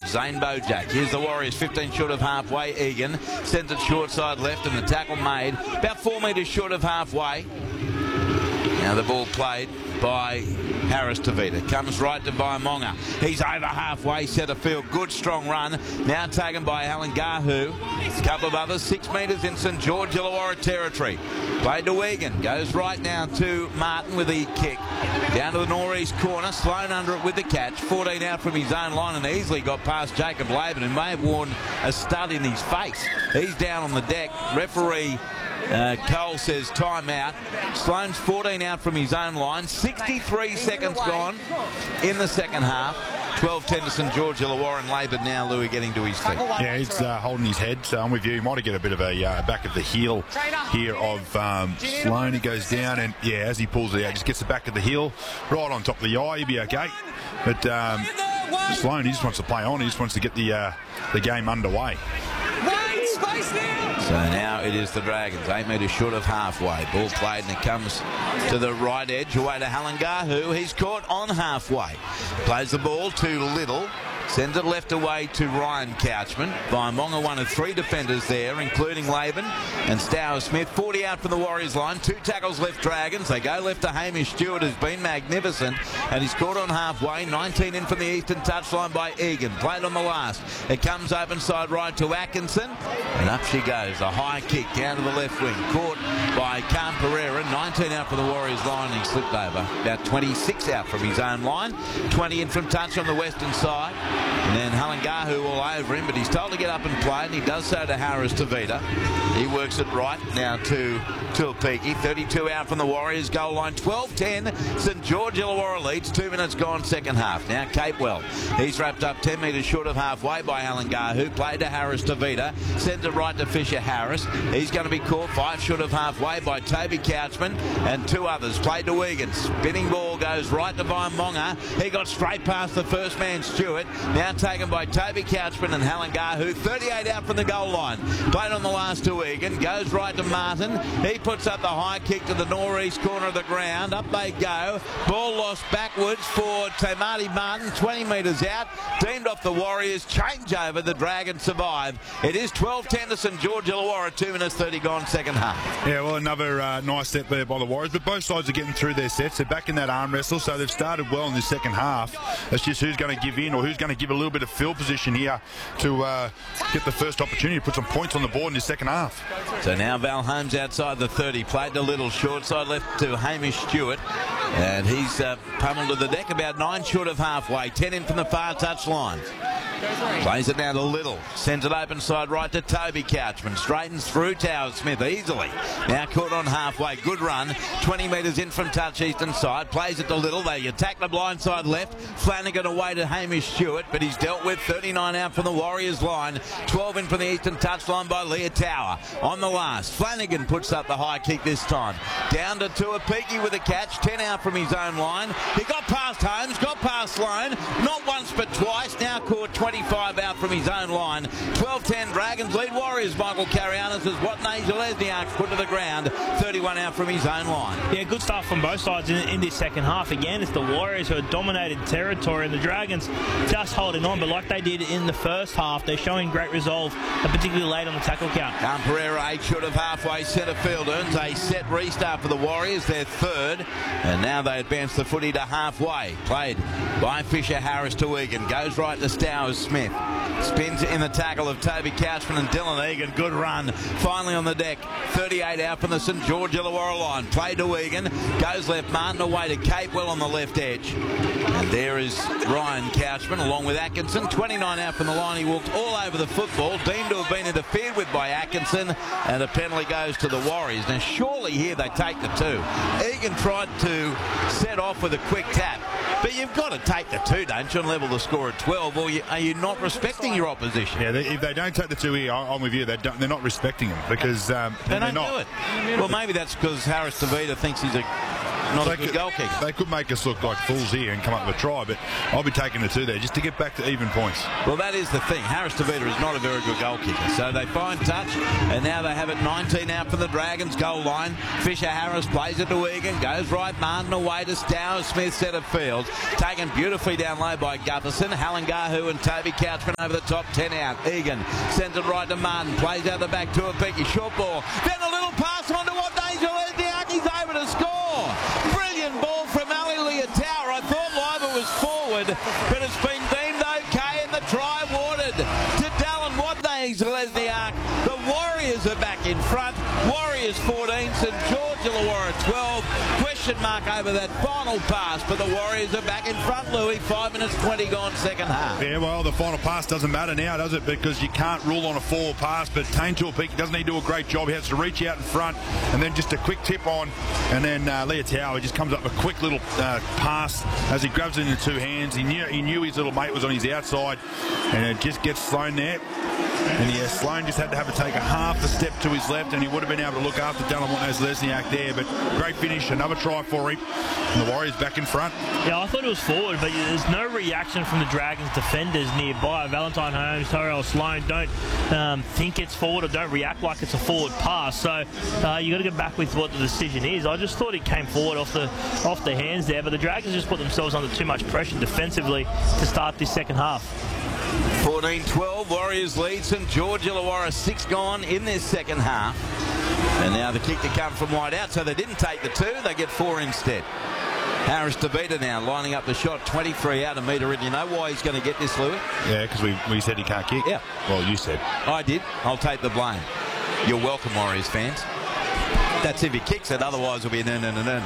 Zane Bojack. Here's the Warriors, 15 short of halfway. Egan sends it short side left, and the tackle made about 4 metres short of halfway. Now the ball played by Harris Tavita. Comes right to Vaimonga. He's over halfway, centre field. Good strong run. Now taken by Alan Gahu. A couple of others, 6 metres in St George Illawarra territory. Played to Egan. Goes right now to Martin with the kick. Down to the northeast corner. Sloan under it with the catch. 14 out from his own line and easily got past Jacob Laban, who may have worn a stud in his face. He's down on the deck. Referee Cole says time out. Sloan's 14 out from his own line. 63 seconds gone in the second half. 12-10 to St George Illawarra, and Laban now, Louis, getting to his feet. Yeah, he's holding his head, so I'm with you. He might get a bit of a back of the heel here of Sloan. He goes down, and yeah, as he pulls it out, just gets the back of the heel right on top of the eye. He'll be okay. But Sloan, he just wants to play on. He just wants to get the game underway. So now it is the Dragons, 8 metres short of halfway. Ball played, and it comes to the right edge, away to Halangahu. He's caught on halfway. Plays the ball to Little. Sends it left away to Ryan Couchman. Vaimonga, one of 3 defenders there, including Laban and Stower Smith. 40 out from the Warriors line. 2 tackles left Dragons. They go left to Hamish Stewart, who's been magnificent, and he's caught on halfway. 19 in from the eastern touchline by Egan. Played on the last. It comes open side right to Atkinson, and up she goes. A high kick down to the left wing. Caught by Khan Pereira. 19 out from the Warriors line. He slipped over. About 26 out from his own line. 20 in from touch on the western side. And then Halangahu all over him, but he's told to get up and play, and he does so to Harris Tavita. He works it right now to Tulpiki. 32 out from the Warriors goal line. 12-10. St George Illawarra leads. 2 minutes gone second half. Now Capewell. He's wrapped up 10 metres short of halfway by Halangahu. Played to Harris Tavita. Sends it right to Fisher Harris. He's going to be caught 5 short of halfway by Toby Couchman and 2 others. Played to Egan. Spinning ball goes right to Vaimonga. He got straight past the first man, Stewart. Now taken by Toby Couchman and Halangahu. 38 out from the goal line. Played on the last to Egan. Goes right to Martin. He puts up the high kick to the northeast corner of the ground. Up they go. Ball lost backwards for Tamati Martin. 20 metres out. Deemed off the Warriors. Change over. The Dragons survive. It is 12-10 to St George Illawarra. 2 minutes 30 gone second half. Yeah, well, another nice set there by the Warriors, but both sides are getting through their sets. They're back in that arm wrestle, so they've started well in the second half. It's just who's going to give in or who's going to give a little bit of field position here to get the first opportunity to put some points on the board in the second half. So now Val Holmes outside the 30. Played a little short side left to Hamish Stewart, and he's pummeled to the deck about 9 short of halfway. 10 in from the far touch line. Plays it now to Little. Sends it open side right to Toby Couchman. Straightens through Tower Smith easily. Now caught on halfway. Good run. 20 metres in from touch eastern side. Plays it to Little. They attack the blind side left. Flanagan away to Hamish Stewart, but he's dealt with. 39 out from the Warriors line. 12 in from the eastern touch line by Leah Tower. On the last, Flanagan puts up the high kick this time. Down to Tuapiki with a catch. 10 out from his own line. He got past Holmes. Got past Sloan. Not once but twice. Now caught 25 out from his own line. 12-10 Dragons lead Warriors. Michael Carianis has what Nigel Lesniak put to the ground. 31 out from his own line. Yeah, good stuff from both sides in this second half. Again, it's the Warriors who have dominated territory, and the Dragons just holding on. But like they did in the first half, they're showing great resolve, particularly late on the tackle count. Pereira, 8 short of halfway. Centre field earns a set restart for the Warriors. Their third. And now they advance the footy to halfway. Played by Fisher Harris to Egan. Goes right to Stowers Smith. Spins in the tackle of Toby Couchman and Dylan Egan. Good run. Finally on the deck. 38 out from the St George Illawarra line. Played to Egan. Goes left. Martin away to Capewell on the left edge. And there is Ryan Couchman along with Atkinson. 29 out from the line. He walked all over the football. Deemed to have been interfered with by Atkinson. And the penalty goes to the Warriors. Now surely here they take the 2. Egan tried to set off with a quick tap. But you've got to take the 2, don't you, and level the score at 12, or are you not respecting your opposition? Yeah, if they don't take the 2 here, I'm with you. They're not respecting them because they don't not. do it. Well, maybe that's because Harris Tavita thinks he's a not a good goal kicker. They could make us look like fools here and come up with a try, but I'll be taking the 2 there just to get back to even points. Well, that is the thing. Harris Tavita is not a very good goal kicker. So they find touch, and now they have it 19 out for the Dragons goal line. Fisher-Harris plays it to Egan, goes right, Martin away to Stowers Smith, centre field. Taken beautifully down low by Gutherson. Halangahu and Toby Couchman over the top, 10 out. Egan sends it right to Martin, plays out the back to a Becky. Short ball, then a little pass on to what Angel Lesniaki's over to score. Brilliant ball from Ali Leotau. I thought Leiber was forward, but it's been deemed okay and the try awarded to Dallin Lesniak. The Warriors are back in front. Warriors 14, St George Illawarra 12. Question mark over that final pass, but the Warriors are back in front, Louis. 5 minutes 20 gone second half. Yeah, well, the final pass doesn't matter now, does it? Because you can't rule on a forward pass, but Tane Tuapiki doesn't need to do a great job. He has to reach out in front and then just a quick tip on, and then Leotau just comes up with a quick little pass as he grabs it in the 2 hands. He knew his little mate was on his outside, and it just gets Sloane there. And yeah, Sloane just had to take a half a step to his left, and he would have been able to look after Dallin Lesniak there. But great finish, another try for him. And the Warriors back in front. Yeah, I thought it was forward, but there's no reaction from the Dragons defenders nearby. Valentine Holmes, Tyrell Sloane don't think it's forward or don't react like it's a forward pass. So you got to get back with what the decision is. I just thought it came forward off the hands there, but the Dragons just put themselves under too much pressure defensively to start this second half. 14-12, Warriors lead St George Illawarra, 6 gone in this second half. And now the kick to come from wide out, so they didn't take the 2, they get 4 instead. Harris Tavita now lining up the shot, 23 out a metre in. You know why he's going to get this, Louis? Yeah, because we said he can't kick. Yeah. Well, you said. I did. I'll take the blame. You're welcome, Warriors fans. That's if he kicks it, otherwise it'll be an earn it.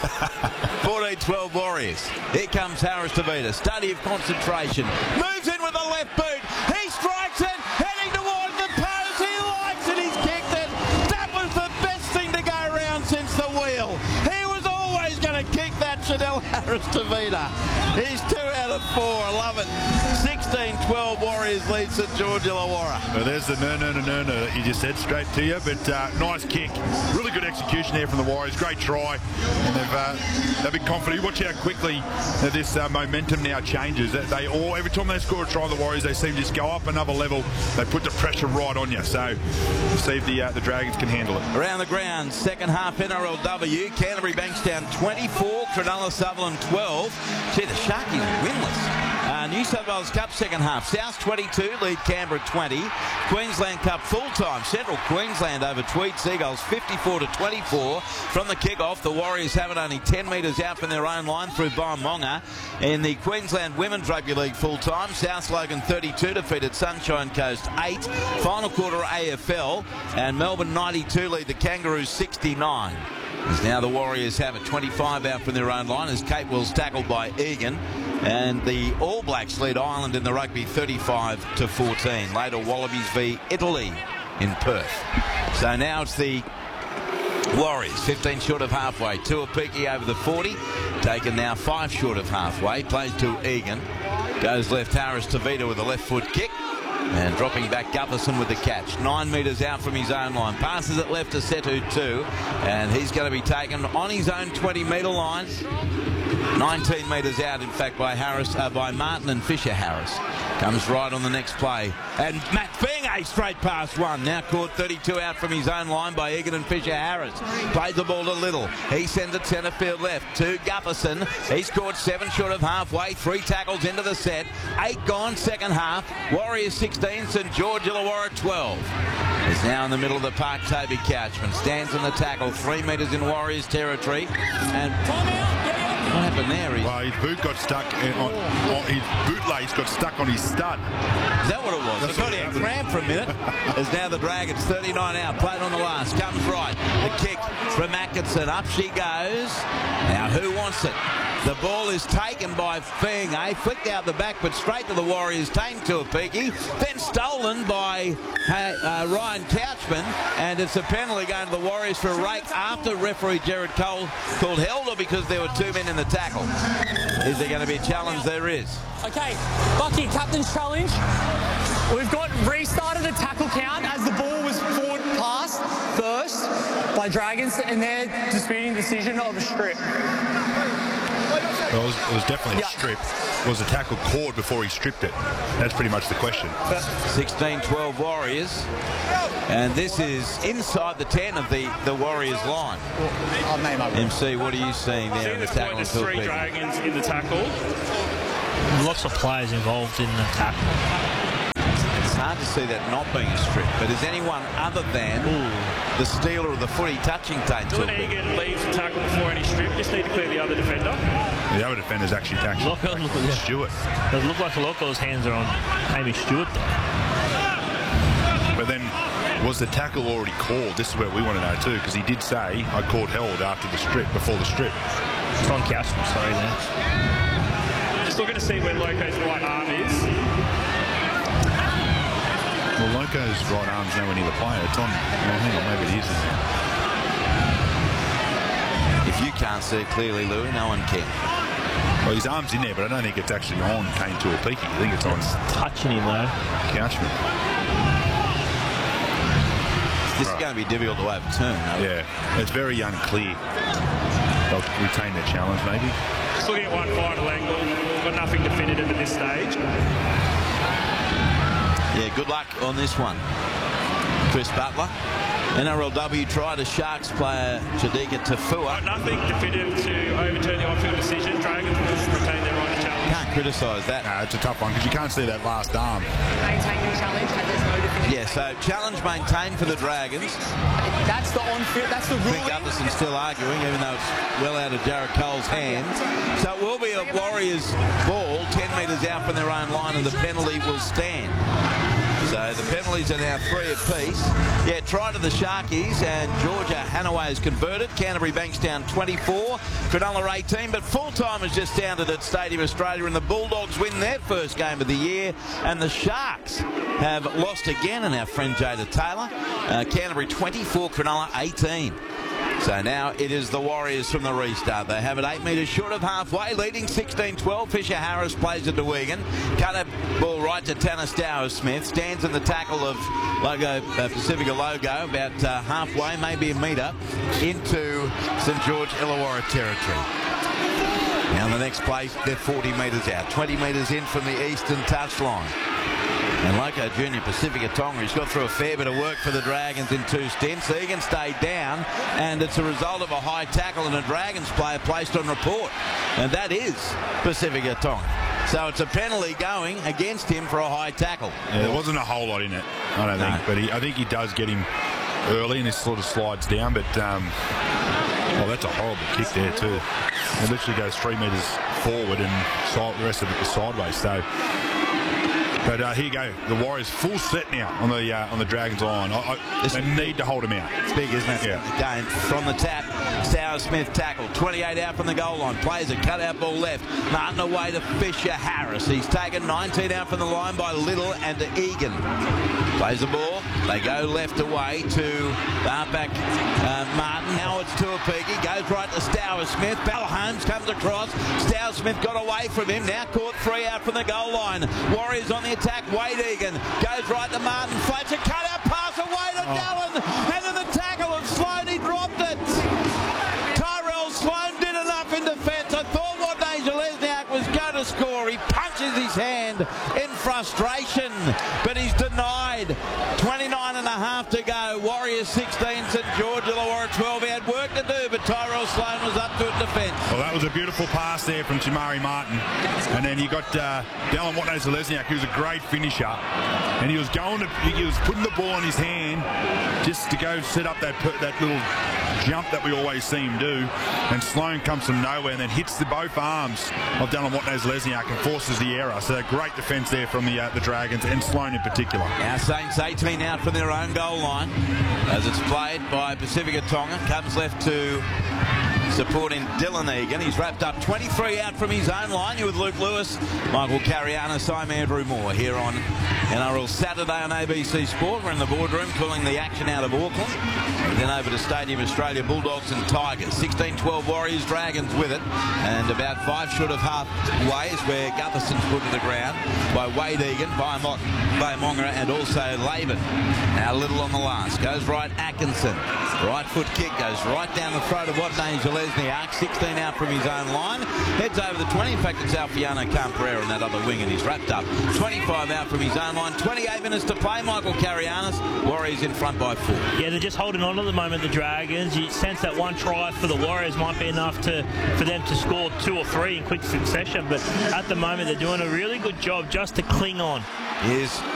14-12 Warriors. Here comes Harris Tavita. Study of concentration. Moves in with a left boot. He strikes it, heading towards the post. He likes it, he's kicked it. That was the best thing to go around since the wheel. He was always going to kick that, Chanel Harris Tavita. He's 2 out of 4. I love it. 16-12 Warriors lead St George Illawarra. Well, there's the no that you just said straight to you, but nice kick. Really good execution there from the Warriors. Great try. And they've been confident. Watch how quickly this momentum now changes. Every time they score a try, the Warriors, they seem to just go up another level. They put the pressure right on you. So see if the Dragons can handle it. Around the ground, second half NRLW. Canterbury Bankstown 24, Cronulla Sutherland 12. Gee, the Sharkies winless. New South Wales Cup second half. South 22, lead Canberra 20. Queensland Cup full-time. Central Queensland over Tweed Seagulls 54-24. From the kick-off, the Warriors have it only 10 metres out from their own line through Baimonga. In the Queensland Women's Rugby League full-time, South Logan 32 defeated Sunshine Coast 8. Final quarter AFL, and Melbourne 92 lead the Kangaroos 69. As now the Warriors have it 25 out from their own line as Kate Wills tackled by Egan. And the All Blacks lead Ireland in the rugby 35-14. Later Wallabies v Italy in Perth. So now it's the Warriors 15 short of halfway. Tuapiki over the 40. Taken now 5 short of halfway. Plays to Egan. Goes left Harris Tavita with a left foot kick. And dropping back Gutherson with the catch. 9 metres out from his own line. Passes it left to Setu 2. And he's going to be taken on his own 20-metre line. 19 metres out, in fact, by Martin and Fisher-Harris. Comes right on the next play. And Matt Fing, a straight past one. Now caught 32 out from his own line by Egan and Fisher-Harris. Plays the ball to Little. He sends it centre field left to Gutherson. He's caught 7 short of halfway. 3 tackles into the set. 8 gone second half. Warriors 16, St George Illawarra 12. Is now in the middle of the park, Toby Couchman. Stands in the tackle, 3 metres in Warriors territory. And what happened there? Well, his boot got stuck. His bootlace got stuck on his stud. Is that what it was? I thought he had cramp for a minute. As now the Dragons 39 out, played on the last, comes right. The kick from Atkinson. Up she goes. Now who wants it? The ball is taken by Fing. Flicked out the back, but straight to the Warriors. Tane Tuapiki. Then stolen by Ryan Couchman. And it's a penalty going to the Warriors for a rake after referee Jared Cole called held, or because there were 2 men in the tackle. Is there going to be a challenge? There is. Okay, Bucky, captain's challenge. We've got restarted a tackle count as the ball was forward passed first by Dragons, and they're disputing the decision of a strip. Well, it was definitely a strip. Was the tackle caught before he stripped it? That's pretty much the question. 16-12 Warriors. And this is inside the 10 of the Warriors line. MC, what are you seeing there in the tackle? There's 3 Dragons in the tackle. Lots of players involved in the tackle. It's hard to see that not being a strip, but is anyone other than the stealer of the footy touching Tate Dylan Egan leaves the tackle before any strip. Just need to clear the other defender. The other defender's actually tackled Stewart. It looked like Loco's hands are on Hamish Stewart there. But then, was the tackle already called? This is where we want to know too, because he did say, I called held after the strip, before the strip. It's on Cashman, sorry there. Just looking to see where Loco's right arm is. Well, Loco's right arm's nowhere near the player. It's on, well, hang on, maybe it is. If you can't see it clearly, Louis, no one can. Well, his arm's in there, but I don't think it's actually on Kane Tuapiki. I think it's on touching him, though. Couchman. This is going to be difficult to overturn, though. Yeah, it's very unclear. They'll retain their challenge, maybe. Just looking at one final angle. Got nothing definitive at this stage. Yeah, good luck on this one. Chris Butler. NRLW tried a Sharks player, Chadika Tafua. Nothing definitive to overturn the on-field decision. Dragons will retain their right to challenge. Can't criticise that. No, it's a tough one because you can't see that last arm. Maintain the challenge and there's no definitive. Yeah, so challenge maintained for the Dragons. That's the on-field, that's the I ruling. think Gunderson's still arguing, even though it's well out of Jared Cole's hands. So it will be a Warriors ball, 10 metres out from their own line, and the penalty will stand. So the penalties are now 3 apiece. Yeah, try to the Sharkies, and Georgia Hanaway has converted. Canterbury Bankstown 24, Cronulla 18, but full-time has just sounded at Stadium Australia, and the Bulldogs win their first game of the year, and the Sharks have lost again, and our friend Jada Taylor. Canterbury 24, Cronulla 18. So now it is the Warriors from the restart. They have it 8 metres short of halfway, leading 16-12. Fisher Harris plays it to Wigan. Cut a ball right to Tanner Stowers-Smith. Stands in the tackle of Pacifica Logo, about halfway, maybe a metre, into St George Illawarra territory. Now the next place, they're 40 metres out. 20 metres in from the eastern touchline. And Loco Junior Pacifica Tonga, he's got through a fair bit of work for the Dragons in 2 stints. Egan stayed down, and it's a result of a high tackle and a Dragons player placed on report. And that is Pacifica Tonga. So it's a penalty going against him for a high tackle. Yeah, there wasn't a whole lot in it, I don't think. But I think he does get him early, and he sort of slides down. But, well, that's a horrible kick there too. It literally goes 3 metres forward, and the rest of it was sideways. So... But here you go, the Warriors full set now on the Dragons line. They need to hold him out. It's big, isn't it? Yeah. Again, from the tap, Stowers-Smith tackle. 28 out from the goal line. Plays a cutout ball left. Martin away to Fisher Harris. He's taken 19 out from the line by Little and to Egan. Plays the ball. They go left away to halfback Martin. Now it's Tuapiki. Goes right to Stowers-Smith. Bell Holmes comes across. Stowers-Smith got away from him. Now caught 3 out from the goal line. Warriors on the attack. Wade Egan goes right to Martin. Flaps a cutout pass away to Dallin. And in the tackle, and Sloan, he dropped it. Tyrell Sloan did enough in defence. I thought Wadney Lesniak was going to score. He punches his hand in frustration, but he's denied. 29 and a half to go. Warriors 16, St George Illawarra 12. He had work to do, but Tyrell Sloan was up to it in defence. Well, that was a beautiful pass there from Timari Martin. And then you got Dallin Watney-Zelezniak, who's a great finisher. And he was putting the ball in his hand just to go set up that little jump that we always see him do. And Sloan comes from nowhere and then hits both arms of Dallin Watney-Zelezniak and forces the error. So great defence there from the Dragons and Sloan in particular. Now Saints 18 out from their own goal line as it's played by Pacifica Tonga. Comes left to supporting Dylan Egan. He's wrapped up 23 out from his own line. You're with Luke Lewis, Michael Carianis. I'm Andrew Moore here on NRL Saturday on ABC Sport. We're in the boardroom calling the action out of Auckland. Then over to Stadium Australia, Bulldogs and Tigers. 16-12 Warriors, Dragons with it. And about 5 short of halfway is where Gutherson's put to the ground by Wade Egan, by Monga and also Laban. Now Little on the last. Goes right, Atkinson. Right foot kick goes right down the throat of Watney Zalesniak. 16 out from his own line. Heads over the 20. In fact, it's Alfiano Camperera in that other wing, and he's wrapped up. 25 out from his own line. 28 minutes to play. Michael Carianis. Warriors in front by 4. Yeah, they're just holding on at the moment, the Dragons. You sense that one try for the Warriors might be enough for them to score 2 or 3 in quick succession. But at the moment, they're doing a really good job just to cling on. Here's